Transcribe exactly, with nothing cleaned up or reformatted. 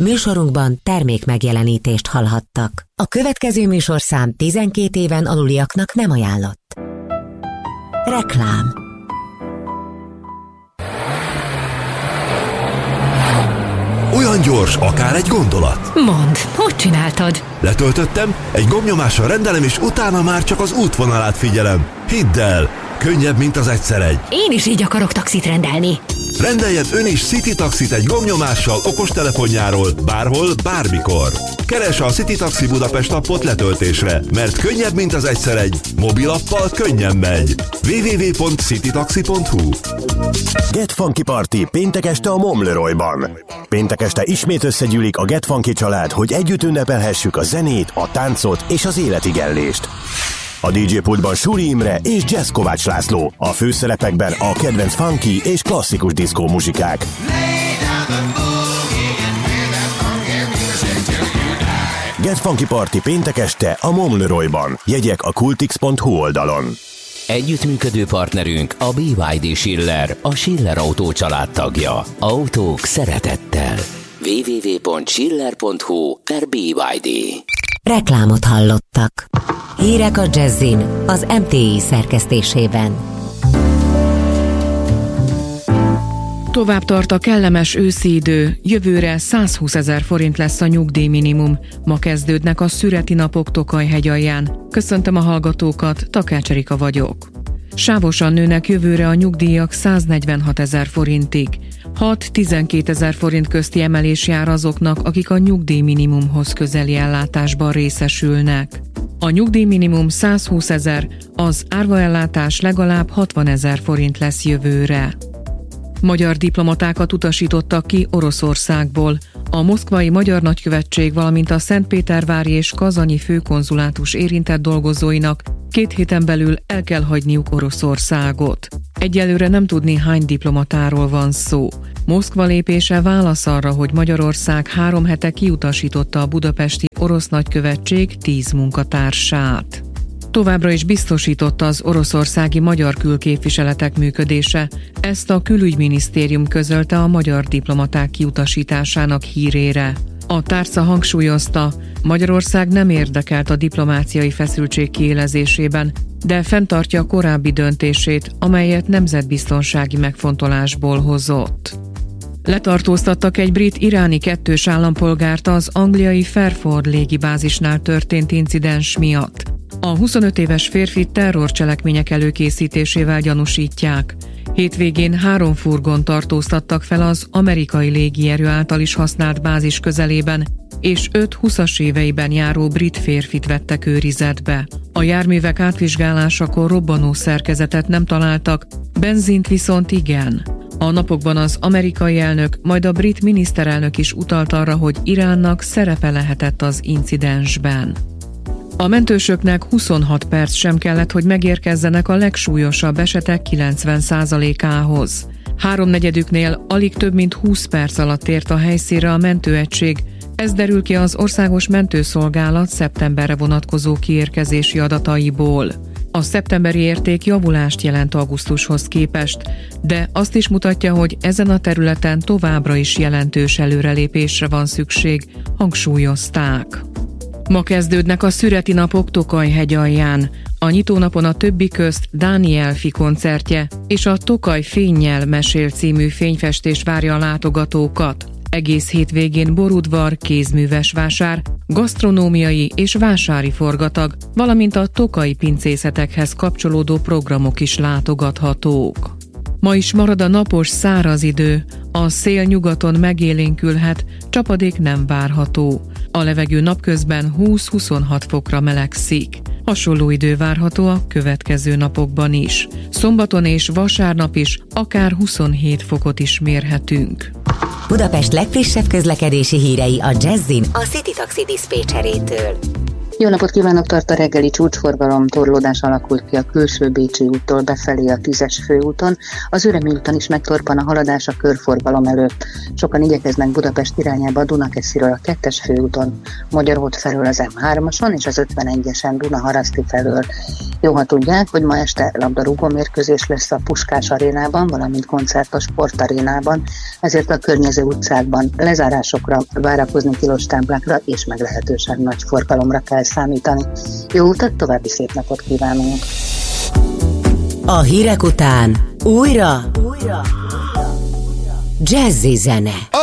Műsorunkban termék megjelenítést hallhattak. A következő műsorszám tizenkét éven aluliaknak nem ajánlott. Reklám. Olyan gyors, akár egy gondolat. Mondd, hogy csináltad? Letöltöttem, egy gombnyomással rendelem, és utána már csak az útvonalát figyelem. Hidd el, könnyebb, mint az egyszer egy. Én is így akarok taxit rendelni. Rendeljen ön is City Taxit egy gombnyomással okostelefonjáról, bárhol, bármikor. Keresse a City Taxi Budapest appot letöltésre, mert könnyebb, mint az egyszer egy. Mobilappal könnyen megy. double-u double-u double-u pont citytaxi pont hu. Get Funky Party péntek este a Momleroyban. Péntek este ismét összegyűlik a Get Funky család, hogy együtt ünnepelhessük a zenét, a táncot és az életigellést. A dé dzsé pultban Suri Imre és Jazz Kovács László, a főszerepekben a kedvenc funky és klasszikus diszkó muzsikák. Get Funky Party péntek este a Momleroyban. Jegyek a kultix pont hu oldalon. Együttműködő partnerünk a bé ipszilon dé Schiller, a Schiller Autó család tagja. Autók szeretettel. double-u double-u double-u pont schiller pont hu per bé ipszilon dé. Reklámot hallottak. Hírek a Jazzin az em té i szerkesztésében. Tovább tart a kellemes őszi idő, jövőre százhúszezer forint lesz a nyugdíjminimum. Ma kezdődnek a szüreti napok Tokaj-hegyalján. Köszöntöm a hallgatókat, Takács Erika vagyok. Sávosan nőnek jövőre a nyugdíjak száznegyvenhatezer forintig. hat-tizenkétezer forint közti emelés jár azoknak, akik a nyugdíjminimumhoz közeli ellátásban részesülnek. A nyugdíjminimum százhúszezer, az árvaellátás legalább hatvanezer forint lesz jövőre. Magyar diplomatákat utasítottak ki Oroszországból. A moszkvai magyar nagykövetség, valamint a szentpétervári és kazanyi főkonzulátus érintett dolgozóinak két héten belül el kell hagyniuk Oroszországot. Egyelőre nem tudni, hány diplomatáról van szó. Moszkva lépése válasz arra, hogy Magyarország három hete kiutasította a budapesti orosz nagykövetség tíz munkatársát. Továbbra is biztosította az oroszországi magyar külképviseletek működése. Ezt a külügyminisztérium közölte a magyar diplomaták kiutasításának hírére. A tárca hangsúlyozta, Magyarország nem érdekelt a diplomáciai feszültség kiélezésében, de fenntartja a korábbi döntését, amelyet nemzetbiztonsági megfontolásból hozott. Letartóztattak egy brit-iráni kettős állampolgárt az angliai Fairford légibázisnál történt incidens miatt. A huszonöt éves férfit terrorcselekmények előkészítésével gyanúsítják. Hétvégén három furgon tartóztattak fel az amerikai légierő által is használt bázis közelében, és öt huszas éveiben járó brit férfit vettek őrizetbe. A járművek átvizsgálásakor robbanó szerkezetet nem találtak, benzint viszont igen. A napokban az amerikai elnök, majd a brit miniszterelnök is utalt arra, hogy Iránnak szerepe lehetett az incidensben. A mentősöknek huszonhat perc sem kellett, hogy megérkezzenek a legsúlyosabb esetek kilencven százalékához. Háromnegyedüknél alig több mint húsz perc alatt ért a helyszínre a mentőegység. Ez derül ki az Országos Mentőszolgálat szeptemberre vonatkozó kiérkezési adataiból. A szeptemberi érték javulást jelent augusztushoz képest, de azt is mutatja, hogy ezen a területen továbbra is jelentős előrelépésre van szükség, hangsúlyozták. Ma kezdődnek a szüreti napok Tokaj-hegyalján. A nyitónapon a többi közt Dáni Elfi koncertje és a Tokaj fénnyel mesél című fényfestés várja a látogatókat. Egész hétvégén borudvar, kézműves vásár, gasztronómiai és vásári forgatag, valamint a tokaji pincészetekhez kapcsolódó programok is látogathatók. Ma is marad a napos, száraz idő, a szél nyugaton megélénkülhet, csapadék nem várható. A levegő napközben húsz-huszonhat fokra melegszik. Hasonló idő várható a következő napokban is. Szombaton és vasárnap is akár huszonhét fokot is mérhetünk. Budapest legfrissebb közlekedési hírei a Jazzin a City Taxi diszpécserétől. Jó napot kívánok, tart a reggeli csúcsforgalom, torlódás alakult ki a külső Bécsi úttól befelé a tízes főúton, az Ürömi úton is megtorpan a haladás a körforgalom előtt. Sokan igyekeznek Budapest irányába a Dunakesziről a kettes főúton, Magyarót felől az M hármason és az ötvenegyesen Dunaharaszti felől. Jó, ha tudják, hogy ma este labdarúgó mérkőzés lesz a Puskás arénában, valamint koncert a Sportarénában, ezért a környező utcákban lezárásokra, várakozni tilos táblákra és meglehetősen nagy forgalomra kell számítani. Jó utat, további szép napot kívánunk! A hírek után újra, újra. Jazzy zene.